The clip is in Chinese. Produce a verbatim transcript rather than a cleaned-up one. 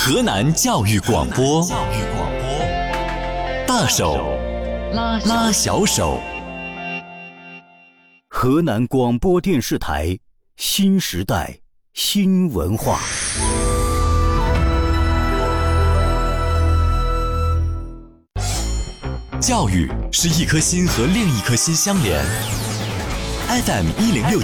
河南教育广播，大手拉小手。 河南广播电视台新时代新文化。 教育是一颗心和另一颗心相连。F M 一零六。